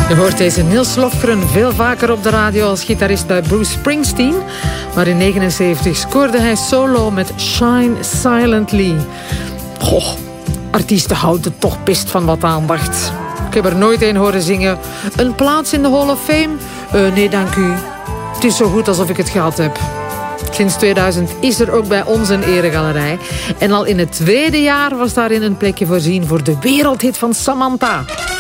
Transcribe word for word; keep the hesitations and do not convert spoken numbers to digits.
Je hoort deze Nils Lofgren veel vaker op de radio als gitarist bij Bruce Springsteen. Maar in negentien negenenzeventig scoorde hij solo met Shine Silently. Goh, artiesten houden toch best van wat aandacht. Ik heb er nooit een horen zingen. Een plaats in de Hall of Fame? Uh, nee, dank u. Het is zo goed alsof ik het gehad heb. Sinds tweeduizend is er ook bij ons een eregalerij. En al in het tweede jaar was daarin een plekje voorzien voor de wereldhit van Samantha.